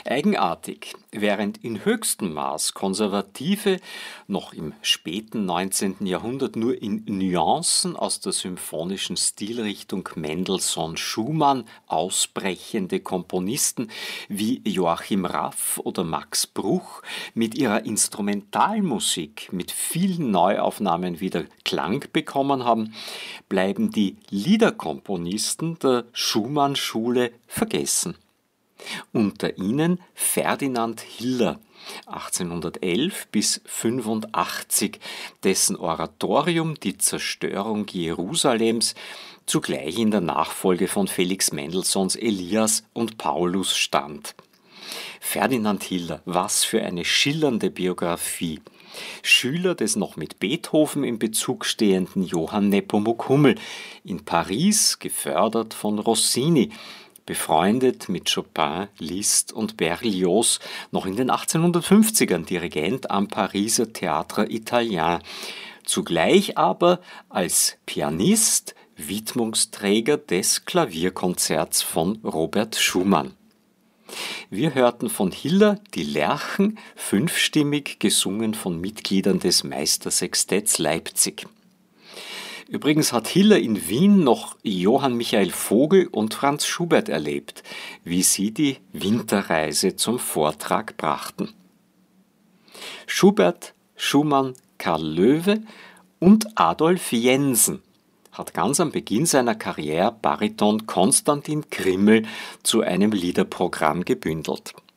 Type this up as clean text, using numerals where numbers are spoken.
Eigenartig, während in höchstem Maß konservative, noch im späten 19. Jahrhundert nur in Nuancen aus der symphonischen Stilrichtung Mendelssohn-Schumann ausbrechende Komponisten wie Joachim Raff oder Max Bruch mit ihrer Instrumentalmusik mit vielen Neuaufnahmen wieder Klang bekommen haben, bleiben die Liederkomponisten der Schumann-Schule vergessen. Unter ihnen Ferdinand Hiller, 1811 bis 85, dessen Oratorium Die Zerstörung Jerusalems zugleich in der Nachfolge von Felix Mendelssohns Elias und Paulus stand. Ferdinand Hiller, was für eine schillernde Biografie. Schüler des noch mit Beethoven in Bezug stehenden Johann Nepomuk Hummel, in Paris gefördert von Rossini, befreundet mit Chopin, Liszt und Berlioz, noch in den 1850ern Dirigent am Pariser Théâtre Italien, zugleich aber als Pianist Widmungsträger des Klavierkonzerts von Robert Schumann. Wir hörten von Hiller die Lerchen, fünfstimmig gesungen von Mitgliedern des Meistersextetts Leipzig. Übrigens hat Hiller in Wien noch Johann Michael Vogel und Franz Schubert erlebt, wie sie die Winterreise zum Vortrag brachten. Schubert, Schumann, Karl Loewe und Adolf Jensen hat ganz am Beginn seiner Karriere Bariton Konstantin Krimmel zu einem Liederprogramm gebündelt.